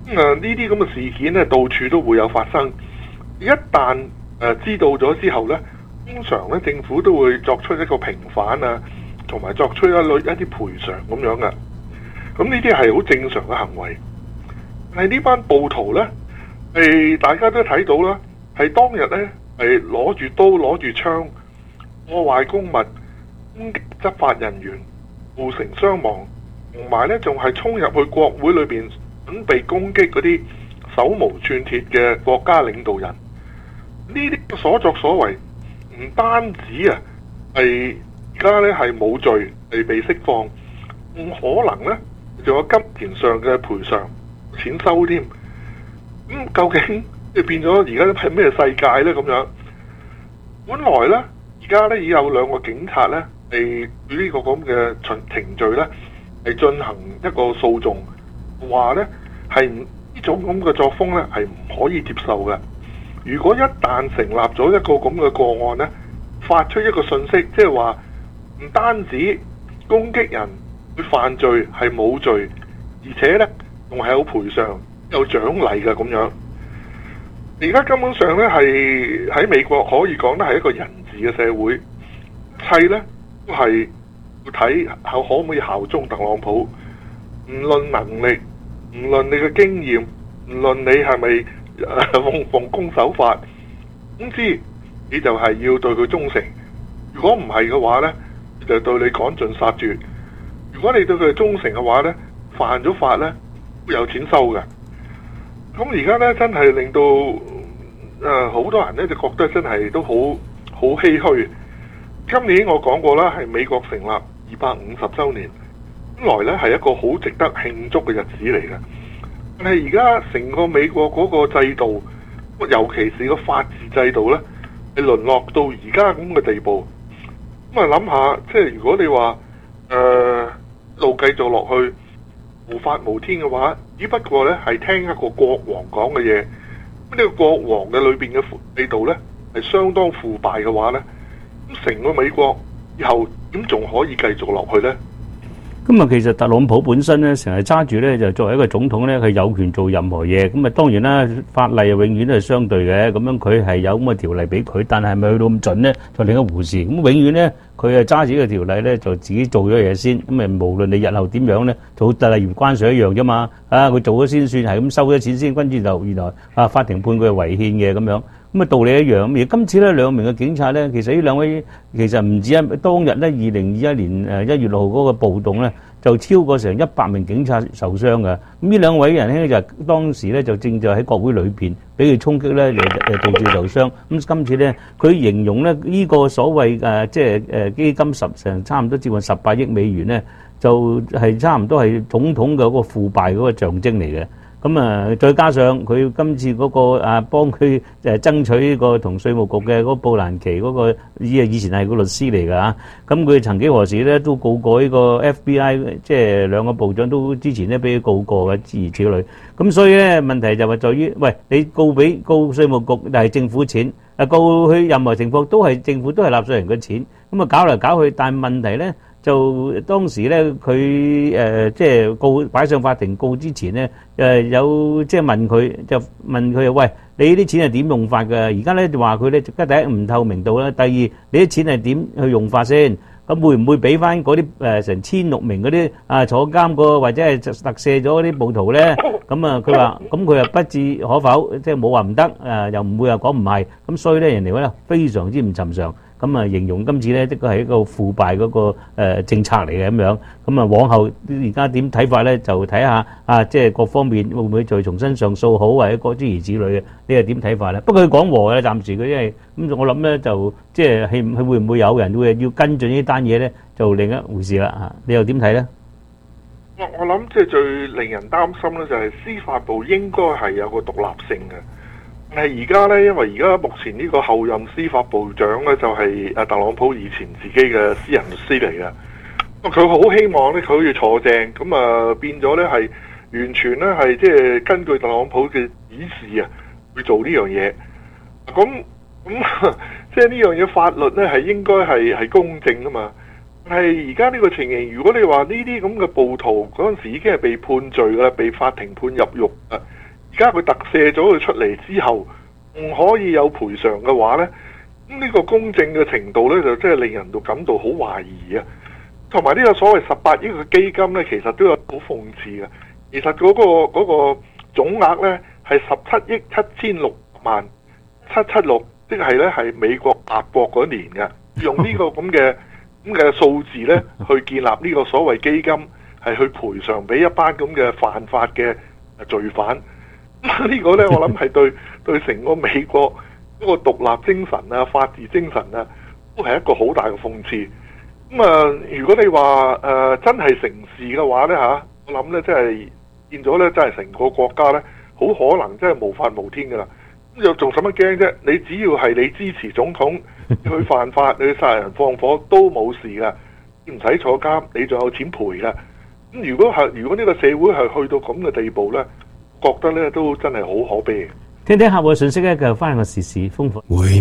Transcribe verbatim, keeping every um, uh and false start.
咁啊，呢啲咁嘅事件咧，到處都會有發生。一旦誒、呃、知道咗之後咧，通常咧政府都會作出一個平反啊，同埋作出一類一啲賠償咁樣嘅。咁呢啲係好正常嘅行為。但係呢班暴徒咧，係大家都睇到啦，係當日咧係攞住刀攞住槍破壞公物，攻擊執法人員，造成傷亡，同埋咧仲係衝入去國會裏邊準備攻擊嗰啲手無寸鐵嘅國家領導人。呢啲所作所為唔單止啊係而家咧係冇罪係被釋放，唔可能咧仲有金錢上嘅賠償錢收添。咁、嗯、究竟即係變咗而家係咩世界咧？咁樣本來咧而家咧已有兩個警察咧係對呢個咁嘅程程序咧係進行一個訴訟，話咧係呢種咁嘅作風咧係唔可以接受嘅。如果一旦成立咗一個咁嘅個案呢，發出一個訊息，即係話唔單止攻擊人佢犯罪係冇罪，而且呢仲係有賠償有獎勵嘅咁樣。而家根本上呢係喺美國可以講得係一個人治嘅社會，一切呢都係要睇可可唔可以效忠特朗普，唔論能力，唔論你嘅經驗，唔論你係咪奉奉公守法，總之你就係要對佢忠誠。如果唔係嘅話呢，就對你趕盡殺絕。如果你對佢忠誠嘅話呢，犯咗法呢都有錢收嘅。咁而家呢，真係令到誒好多人呢就覺得真係都好好唏噓。今年我講過啦，係美國成立二百五十週年，本來呢係一個好值得慶祝嘅日子嚟嘅。但係而家成個美國嗰個制度，尤其是個法治制度呢，係淪落到而家咁嘅地步。咁啊諗下，即係如果你話誒一路繼續落去無法無天嘅話，只不過呢係聽一個國王講嘅嘢。咁呢個國王嘅裏邊嘅制度呢，係相當腐敗嘅話呢，咁成個美國以後點仲可以繼續落去呢？ 咁啊，其實特朗普本身咧，成日揸住咧，就作為一個總統咧，佢有權做任何嘢。咁啊，當然啦，法例永遠都係相對嘅。咁樣佢係有咁嘅條例俾佢，但係咪去到咁盡咧，就另一回事。咁永遠咧，佢係揸住呢個條例咧，就自己做咗嘢先。咁啊，無論你日後點樣咧，就例如關稅一樣啫嘛。啊，佢做咗先算，係咁收咗錢先，跟住就原來啊，法庭判佢係違憲嘅咁樣。咁啊，道理一樣。而今次咧，兩名嘅警察咧，其實呢兩位其實唔止一當日咧，二零二一年誒一月六號嗰個暴動咧，就超過成一百名警察受傷嘅。咁呢兩位人咧就當時咧就正在喺國會裏邊俾佢衝擊咧，就誒導致受傷。咁今次咧，佢形容咧呢個所謂誒即係誒基金十成差唔多接近十八億美元咧，就係差唔多係總統嘅嗰個腐敗嗰個象徵嚟嘅。咁啊，再加上佢今次嗰個啊幫佢誒爭取呢個同稅務局嘅嗰個布蘭奇嗰個以以前係個律師嚟㗎嚇，咁佢曾幾何時咧都告過呢個 F B I，即係兩個部長都之前咧俾佢告過嘅諸如此類。咁所以咧問題就係在於，喂，你告俾告稅務局係政府錢，啊告佢任何情況都係政府都係納稅人嘅錢，咁啊搞嚟搞去，但係問題咧。就當時咧，佢誒即係告擺上法庭告之前咧，誒有即係問佢，就問佢喂，你啲錢係點用法㗎？而家咧就話佢咧，第一唔透明度啦，第二你啲錢係點去用法先？咁會唔會俾翻嗰啲誒成千六名嗰啲啊坐監個或者係特赦咗嗰啲暴徒咧？咁啊，佢話咁佢又不置可否，即係冇話唔得，誒又唔會話講唔係，咁所以咧人哋話咧非常之唔尋常。咁啊，形容今次咧，的確係一個腐敗嗰個誒政策嚟嘅咁樣。咁啊，往後而家點睇法咧，就睇下啊，即係各方面會唔會再重新上訴好，或者各諸如此類嘅，你係點睇法咧？不過佢講和嘅，暫時佢因為咁，我諗咧就即係係係會唔會有人會要跟進呢單嘢咧，就另一回事啦嚇。你又點睇咧？ 我我諗即係最令人擔心咧，就係司法部應該係有個獨立性嘅。但係而家呢，因為而家目前呢個後任司法部長呢，就係阿特朗普以前自己嘅私人律師嚟嘅。佢好希望呢，佢可以坐正，咁啊變咗呢係完全呢係即係根據特朗普嘅指示啊去做呢樣嘢。咁咁即係呢樣嘢法律呢係應該係係公正噶嘛。但係而家呢個情形，如果你話呢啲咁嘅暴徒嗰陣時已經係被判罪啦，被法庭判入獄啊。 家佢特赦咗佢出嚟之後，唔可以有賠償嘅話呢，咁呢個公正嘅程度呢，就真係令人到感到好懷疑啊！同埋呢個所謂十八億嘅基金呢，其實都有好諷刺嘅。其實嗰、嗰個嗰、嗰個總額呢係十七億七千六萬七七六，即係呢係美國立國嗰年嘅，用呢個咁嘅咁嘅數字呢去建立呢個所謂基金，係去賠償俾一班咁嘅犯法嘅罪犯。呢、呢個呢，我諗係對對成個美國嗰個獨立精神啊、法治精神啊，都係一個好大嘅諷刺。咁啊，如果你話誒、呃、真係成事嘅話呢，嚇，我諗呢真係變咗呢，真係成個國家呢，好可能真係無法無天噶啦。咁又仲使乜驚啫？你只要係你支持總統，去犯法，你去殺人放火都冇事噶，唔使坐監，你仲有錢賠噶。咁如果係如果呢個社會係去到咁嘅地步呢，覺得呢都真係好可悲。 聽聽客戶嘅信息咧，繼續翻個時事豐富。